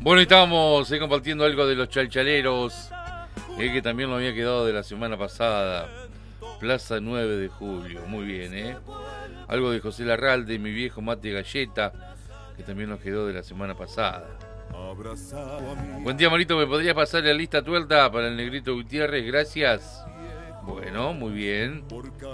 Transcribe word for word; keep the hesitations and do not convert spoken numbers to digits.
Bueno, estábamos eh, compartiendo algo de los chalchaleros, eh, que también lo había quedado de la semana pasada. Plaza nueve de julio, muy bien, ¿eh? Algo de José Larralde, mi viejo mate galleta, que también nos quedó de la semana pasada. Buen día, Marito, ¿me podrías pasar la lista tuerta para el Negrito Gutiérrez? Gracias. Bueno, muy bien.